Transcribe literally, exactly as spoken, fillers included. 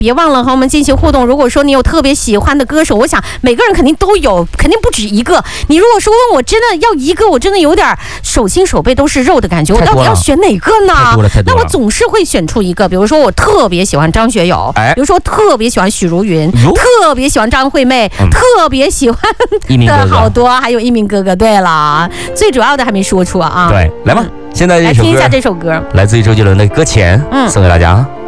别忘了和我们进行互动。如果说你有特别喜欢的歌手，我想每个人肯定都有，肯定不止一个。你如果说问我真的要一个，我真的有点手心手背都是肉的感觉，我到底要选哪个呢？ 太多了太多了。 那我总是会选出一个，比如说我特别喜欢张学友，哎，比如说特别喜欢许茹芸，特别喜欢张惠妹，嗯、特别喜欢的好多，还有一鸣哥哥。对了，最主要的还没说出啊。 对，来吧，现在这首歌来听一下这首歌， 来自于周杰伦的《搁浅》，嗯，送给大家。